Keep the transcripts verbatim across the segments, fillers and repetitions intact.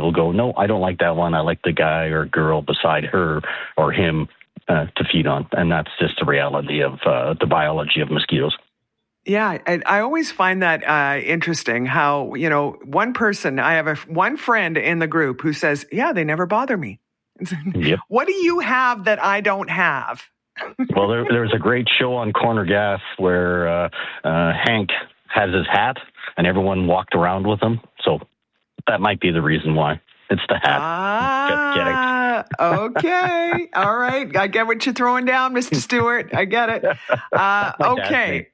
will go, no, I don't like that one. I like the guy or girl beside her or him uh, to feed on. And that's just the reality of uh, the biology of mosquitoes. Yeah, I, I always find that uh, interesting how, you know, one person, I have a, one friend in the group who says, yeah, they never bother me. Yep. What do you have that I don't have? Well, there, there was a great show on Corner Gas where uh, uh, Hank has his hat and everyone walked around with him. So that might be the reason why. It's the hat. Ah, okay. All right. I get what you're throwing down, Mister Stewart. I get it. Uh, okay.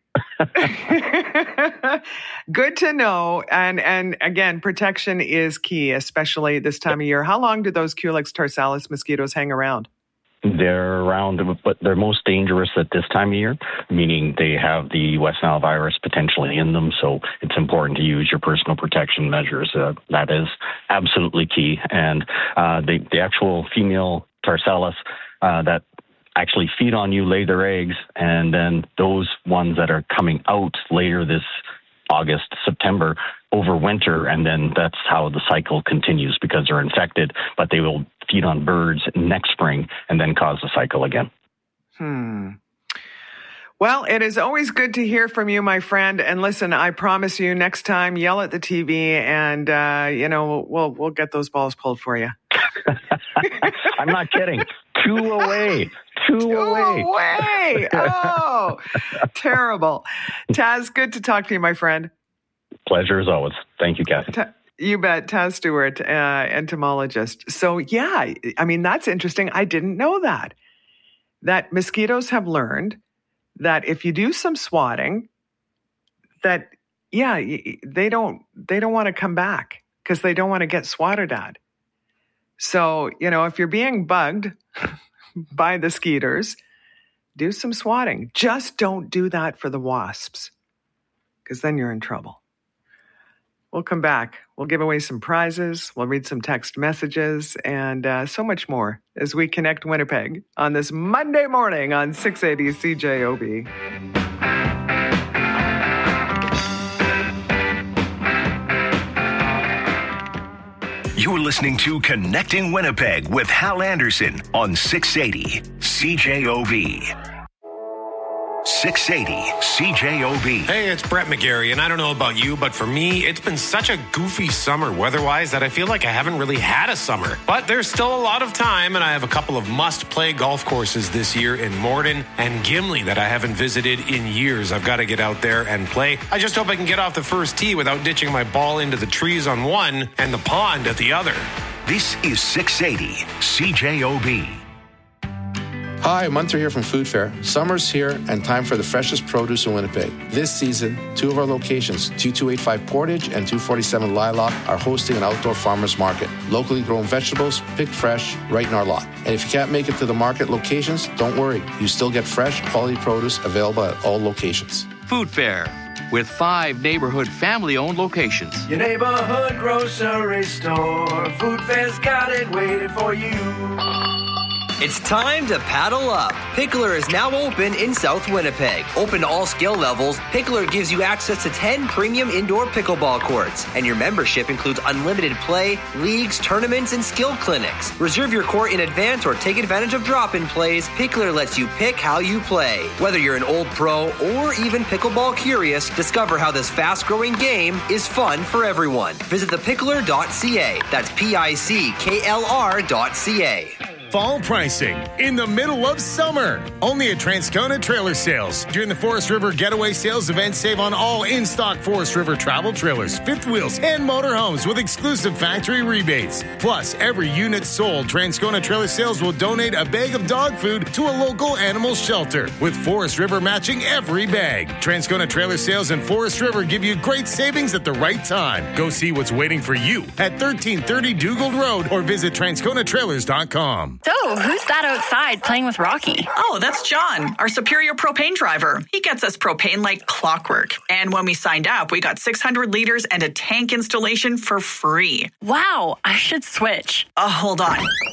Good to know. And and again, protection is key, especially this time of year. How long do those Culex tarsalis mosquitoes hang around? They're around, but they're most dangerous at this time of year, meaning they have the West Nile virus potentially in them. So it's important to use your personal protection measures. Uh, that is absolutely key. And uh, the, the actual female tarsalis uh, that actually feed on you, lay their eggs, and then those ones that are coming out later this August, September, overwinter, and then that's how the cycle continues because they're infected, but they will feed on birds next spring and then cause the cycle again. Hmm. Well, it is always good to hear from you, my friend. And listen, I promise you next time, yell at the T V and, uh, you know, we'll, we'll get those balls pulled for you. I'm not kidding. Two away. Two, Two away. away. Oh, terrible. Taz, good to talk to you, my friend. Pleasure as always. Thank you, Kathy. Ta- you bet. Taz Stewart, uh, entomologist. So, yeah, I mean, that's interesting. I didn't know that. That mosquitoes have learned that if you do some swatting, that, yeah, they don't, they don't want to come back because they don't want to get swatted at. So, you know, if you're being bugged by the skeeters, do some swatting. Just don't do that for the wasps because then you're in trouble. We'll come back. We'll give away some prizes. We'll read some text messages and uh, so much more as we connect Winnipeg on this Monday morning on six eighty C J O B. You're listening to Connecting Winnipeg with Hal Anderson on six eighty C J O B. six eighty C J O B. Hey, it's Brett McGarry, and I don't know about you, but for me, it's been such a goofy summer weather-wise that I feel like I haven't really had a summer. But there's still a lot of time, and I have a couple of must-play golf courses this year in Morden and Gimli that I haven't visited in years. I've got to get out there and play. I just hope I can get off the first tee without ditching my ball into the trees on one and the pond at the other. This is six eighty C J O B. Hi, Munter here from Food Fair. Summer's here and time for the freshest produce in Winnipeg. This season, two of our locations, two two eight five Portage and two forty-seven Lilac, are hosting an outdoor farmers market. Locally grown vegetables, picked fresh, right in our lot. And if you can't make it to the market locations, don't worry. You still get fresh, quality produce available at all locations. Food Fair, with five neighborhood family-owned locations. Your neighborhood grocery store. Food Fair's got it waiting for you. It's time to paddle up. Pickler is now open in South Winnipeg. Open to all skill levels, Pickler gives you access to ten premium indoor pickleball courts. And your membership includes unlimited play, leagues, tournaments, and skill clinics. Reserve your court in advance or take advantage of drop-in plays. Pickler lets you pick how you play. Whether you're an old pro or even pickleball curious, discover how this fast-growing game is fun for everyone. Visit the pickler dot c a. That's P I C K L R dot C A. Fall pricing in the middle of summer. Only at Transcona Trailer Sales. During the Forest River Getaway Sales event, save on all in-stock Forest River travel trailers, fifth wheels, and motorhomes with exclusive factory rebates. Plus, every unit sold, Transcona Trailer Sales will donate a bag of dog food to a local animal shelter, with Forest River matching every bag. Transcona Trailer Sales and Forest River give you great savings at the right time. Go see what's waiting for you at thirteen thirty Dugald Road or visit transcona trailers dot com. So, who's that outside playing with Rocky? Oh, that's John, our Superior propane driver. He gets us propane like clockwork. And when we signed up, we got six hundred liters and a tank installation for free. Wow, I should switch. Oh, hold on.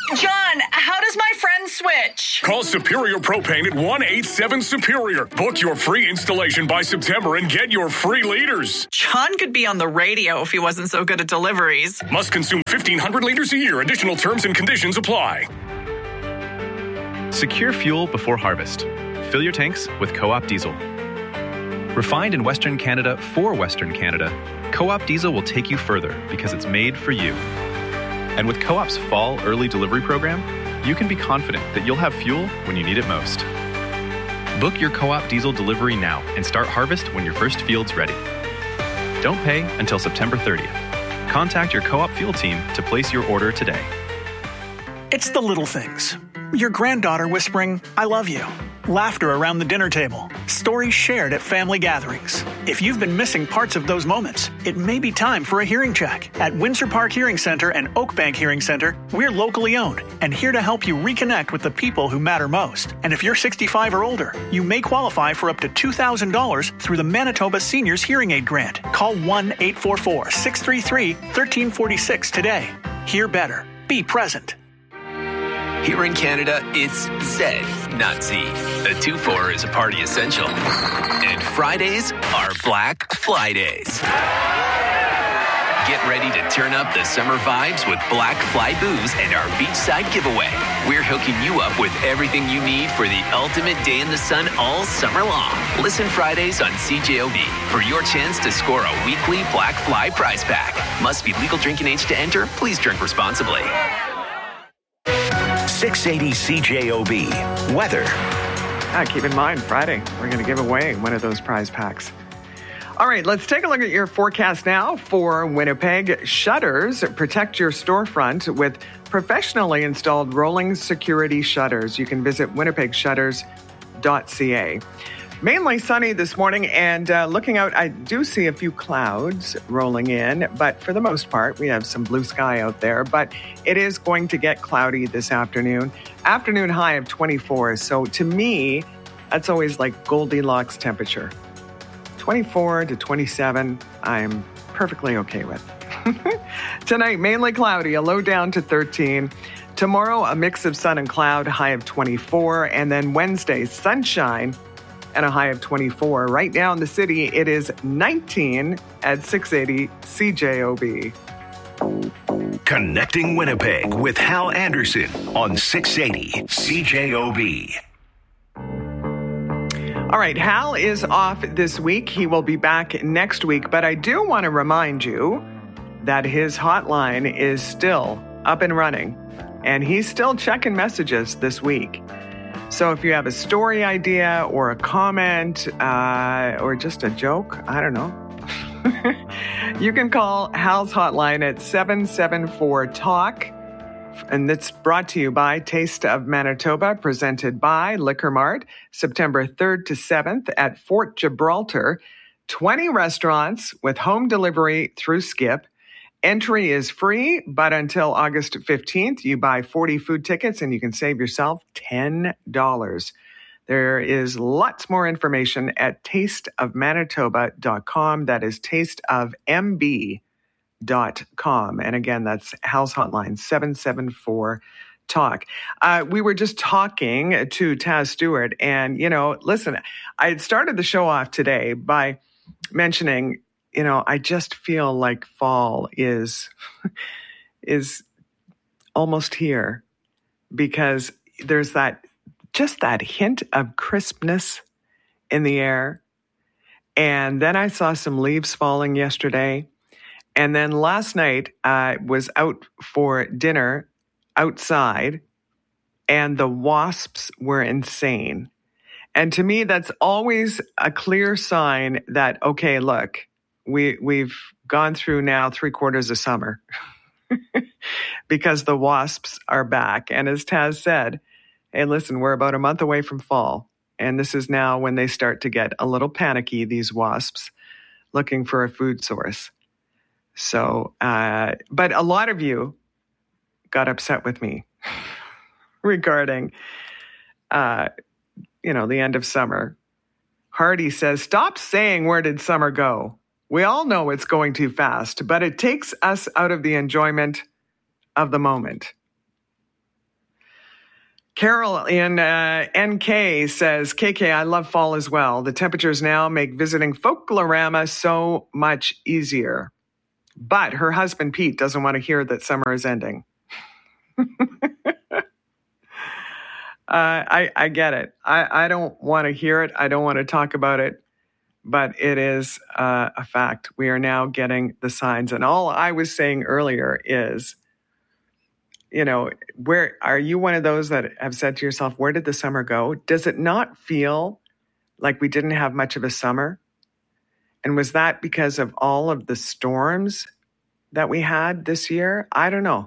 John, how does my friend switch? Call Superior Propane at one eight seven Superior. Book your free installation by September and get your free liters. John could be on the radio if he wasn't so good at deliveries. Must consume fifteen hundred liters a year. Additional terms and conditions apply. Secure fuel before harvest. Fill your tanks with Co-op Diesel. Refined in Western Canada for Western Canada, Co-op Diesel will take you further because it's made for you. And with Co-op's Fall Early Delivery Program, you can be confident that you'll have fuel when you need it most. Book your Co-op Diesel delivery now and start harvest when your first field's ready. Don't pay until September thirtieth. Contact your Co-op fuel team to place your order today. It's the little things. Your granddaughter whispering, "I love you." Laughter around the dinner table. Stories shared at family gatherings. If you've been missing parts of those moments, it may be time for a hearing check. At Windsor Park Hearing Center and Oakbank Hearing Center, we're locally owned and here to help you reconnect with the people who matter most. And if you're sixty-five or older, you may qualify for up to two thousand dollars through the Manitoba Seniors Hearing Aid Grant. Call one eight four four, six three three, one three four six today. Hear better. Be present. Here in Canada, it's Z, not Z. A two four is a party essential. And Fridays are Black Fly Days. Get ready to turn up the summer vibes with Black Fly Booze and our beachside giveaway. We're hooking you up with everything you need for the ultimate day in the sun all summer long. Listen Fridays on C J O B for your chance to score a weekly Black Fly prize pack. Must be legal drinking age to enter. Please drink responsibly. six eighty C J O B. Weather. Ah, keep in mind, Friday, we're going to give away one of those prize packs. All right, let's take a look at your forecast now for Winnipeg. Shutters. Protect your storefront with professionally installed rolling security shutters. You can visit winnipeg shutters dot c a. Mainly sunny this morning, and uh, looking out, I do see a few clouds rolling in, but for the most part, we have some blue sky out there, but it is going to get cloudy this afternoon. Afternoon high of twenty-four, so to me, that's always like Goldilocks temperature. twenty-four to twenty-seven, I'm perfectly okay with. Tonight, mainly cloudy, a low down to thirteen. Tomorrow, a mix of sun and cloud, high of twenty-four, and then Wednesday, sunshine, and a high of twenty-four. Right now in the city, it is nineteen at six eighty C J O B. Connecting Winnipeg with Hal Anderson on six eighty C J O B. All right, Hal is off this week. He will be back next week, but I do want to remind you that his hotline is still up and running, and he's still checking messages this week. So if you have a story idea or a comment uh, or just a joke, I don't know, you can call Hal's hotline at seven seven four talk. And it's brought to you by Taste of Manitoba, presented by Liquor Mart, September third to seventh at Fort Gibraltar. twenty restaurants with home delivery through Skip. Entry is free, but until August fifteenth, you buy forty food tickets and you can save yourself ten dollars. There is lots more information at taste of manitoba dot com. That is taste of m b dot com. And again, that's Hal's hotline, seven seven four talk. Uh, we were just talking to Taz Stewart, and, you know, listen, I had started the show off today by mentioning, you know, I just feel like fall is is almost here, because there's that just that hint of crispness in the air. And then I saw some leaves falling yesterday. And then last night I was out for dinner outside, and the wasps were insane. And to me, that's always a clear sign that, okay, look, we, we've gone through now three quarters of summer because the wasps are back. And as Taz said, hey, listen, we're about a month away from fall. And this is now when they start to get a little panicky, these wasps, looking for a food source. So, uh, but a lot of you got upset with me regarding, uh, you know, the end of summer. Hardy says, stop saying, where did summer go? We all know it's going too fast, but it takes us out of the enjoyment of the moment. Carol in uh, N K says, K K, I love fall as well. The temperatures now make visiting Folklorama so much easier. But her husband, Pete, doesn't want to hear that summer is ending. uh, I, I get it. I, I don't want to hear it. I don't want to talk about it. But it is uh, a fact. We are now getting the signs. And all I was saying earlier is, you know, where are you one of those that have said to yourself, where did the summer go? Does it not feel like we didn't have much of a summer? And was that because of all of the storms that we had this year? I don't know.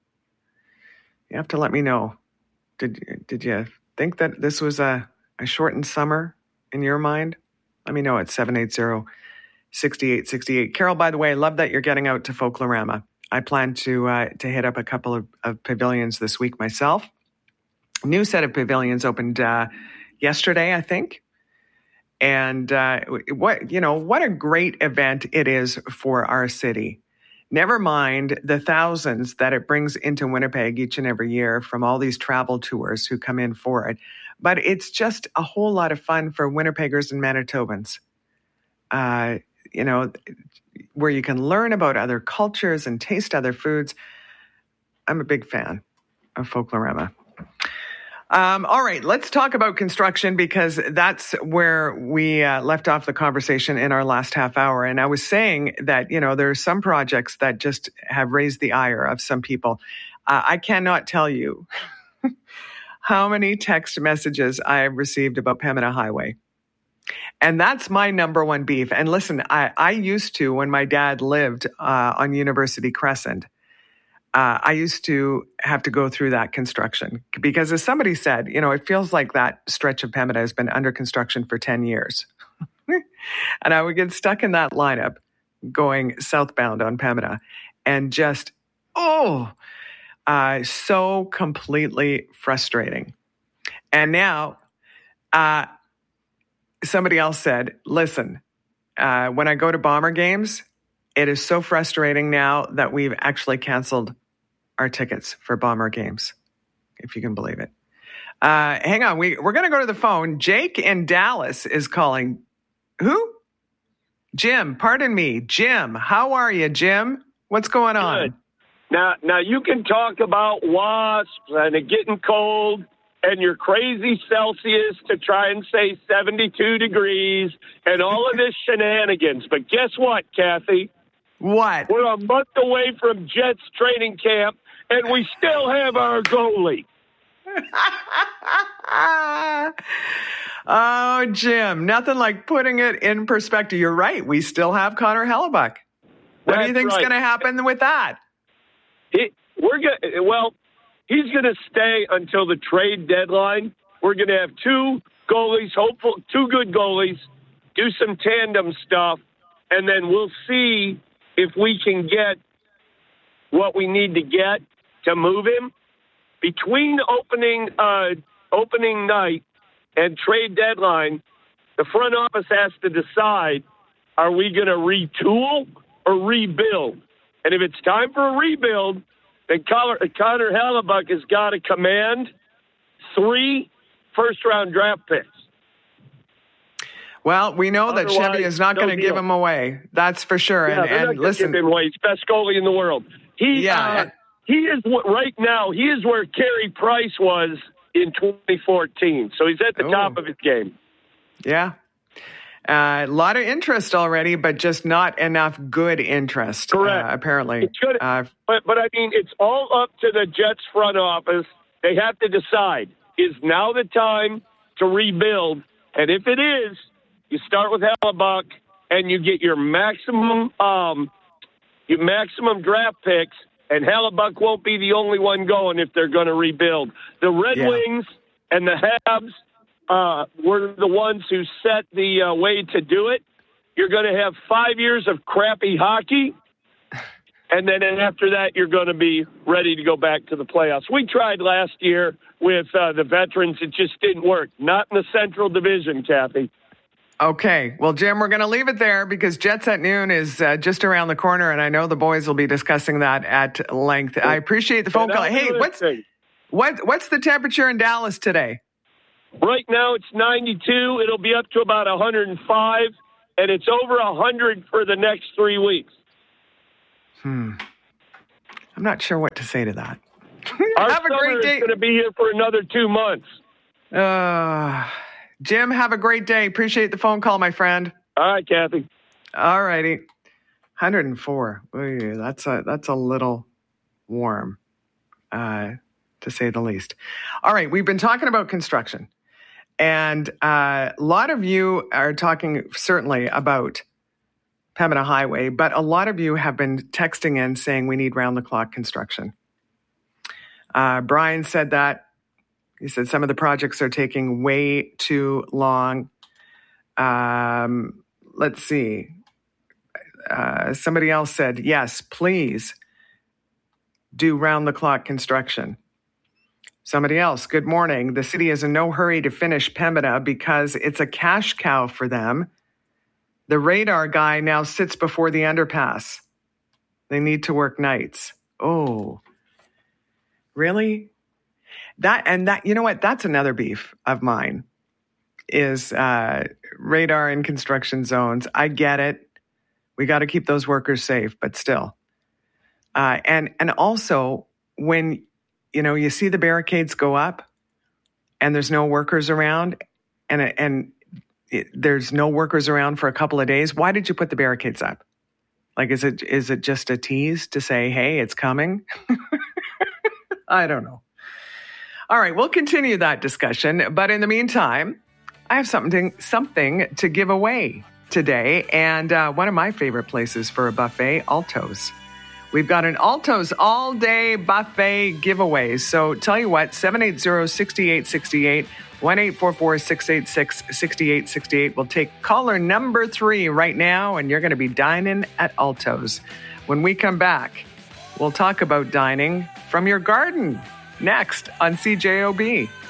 You have to let me know. Did, did you think that this was a, a shortened summer in your mind? Let me know at seven eight zero, six eight six eight. Carol, by the way, I love that you're getting out to Folklorama. I plan to uh, to hit up a couple of, of pavilions this week myself. A new set of pavilions opened uh, yesterday, I think. And uh, what you know, what a great event it is for our city. Never mind the thousands that it brings into Winnipeg each and every year from all these travel tours who come in for it. But it's just a whole lot of fun for Winnipeggers and Manitobans. Uh, you know, where you can learn about other cultures and taste other foods. I'm a big fan of Folklorama. Um, all right, let's talk about construction because that's where we uh, left off the conversation in our last half hour. And I was saying that, you know, there are some projects that just have raised the ire of some people. Uh, I cannot tell you how many text messages I have received about Pembina Highway. And that's my number one beef. And listen, I, I used to, when my dad lived uh, on University Crescent, uh, I used to have to go through that construction because as somebody said, you know, it feels like that stretch of Pembina has been under construction for ten years. And I would get stuck in that lineup going southbound on Pembina and just, oh, uh, so completely frustrating. And now, uh, somebody else said, listen, uh, when I go to Bomber games, it is so frustrating now that we've actually canceled our tickets for Bomber games, if you can believe it. Uh, hang on, we, we're going to go to the phone. Jake in Dallas is calling. Who? Jim, pardon me. Jim, how are you, Jim? What's going on? Good. Now, now you can talk about wasps and it getting cold and your crazy Celsius to try and say seventy-two degrees and all of this shenanigans. But guess what, Kathy? What? We're a month away from Jets training camp, and we still have our goalie. Oh, Jim, nothing like putting it in perspective. You're right. We still have Connor Hellebuck. What That's do you think's right. going to happen with that? It, we're gonna, well, he's going to stay until the trade deadline. We're going to have two goalies, hopeful, two good goalies, do some tandem stuff, and then we'll see if we can get what we need to get to move him. Between opening uh, opening night and trade deadline, the front office has to decide, are we going to retool or rebuild? And if it's time for a rebuild, then Connor, Connor Hellebuck has got to command three first-round draft picks. Well, we know that Otherwise, Chevy is not no going to give him away. That's for sure. Yeah, and they're and not listen, give him away. He's best goalie in the world. He, Yeah, uh, and- he is what right now. He is where Carey Price was in twenty fourteen. So he's at the Oh. top of his game. yeah. Uh, a lot of interest already, but just not enough good interest, Correct. Uh, apparently. It's good, Uh, but but I mean, it's all up to the Jets front office. They have to decide: is now the time to rebuild? And if it is, you start with Hellebuck and you get your maximum um, your maximum draft picks. And Hellebuck won't be the only one going if they're going to rebuild. The Red Yeah. Wings and the Habs uh, were the ones who set the uh, way to do it. You're going to have five years of crappy hockey, and then after that, you're going to be ready to go back to the playoffs. We tried last year with uh, the veterans. It just didn't work. Not in the Central Division, Kathy. Okay. Well, Jim, we're going to leave it there because Jets at Noon is uh, just around the corner, and I know the boys will be discussing that at length. I appreciate the phone And call. I'll be Hey, what's listening. What What's the temperature in Dallas today? Right now it's ninety-two. It'll be up to about one hundred five, and it's over one hundred for the next three weeks. Hmm. I'm not sure what to say to that. Our Have a summer great day. is going to be here for another two months. Uh, Jim, have a great day. Appreciate the phone call, my friend. All right, Kathy. All righty. one hundred four. Ooh, that's a that's a little warm, uh, to say the least. All right, we've been talking about construction, and uh, a lot of you are talking certainly about Pembina Highway, but a lot of you have been texting in saying we need round-the-clock construction. Uh, Brian said that. He said some of the projects are taking way too long. Um, let's see. Uh, somebody else said, yes, please do round-the-clock construction. Somebody else, good morning. The city is in no hurry to finish Pembina because it's a cash cow for them. The radar guy now sits before the underpass. They need to work nights. Oh, really? That and that, you know what? That's another beef of mine is uh, radar in construction zones. I get it. We got to keep those workers safe, but still. Uh, and and also when, you know, you see the barricades go up and there's no workers around and and it, there's no workers around for a couple of days. Why did you put the barricades up? Like, is it is it just a tease to say, hey, it's coming? I don't know. All right, we'll continue that discussion. But in the meantime, I have something something to give away today. And uh, one of my favorite places for a buffet, Alto's. We've got an Alto's all-day buffet giveaway. So tell you what, seven eight zero, six eight six eight, one eight four four, six eight six, six eight six eight. We'll take caller number three right now, and you're going to be dining at Alto's. When we come back, we'll talk about dining from your garden next on C J O B.